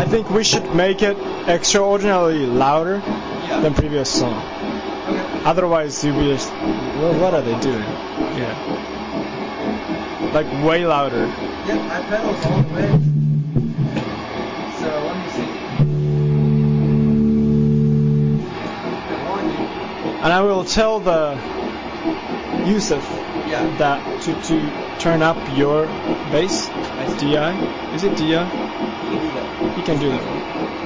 think we should make it extraordinarily louder Yeah. than previous song. Okay. Otherwise, you'll be just, well, what are they doing? Yeah. Like way louder. Yep, my pedal's all the way. So let me see. And I will tell the Yusuf Yeah. that to turn up your bass, I see. DI. Is it DI? You can do that. He can do that.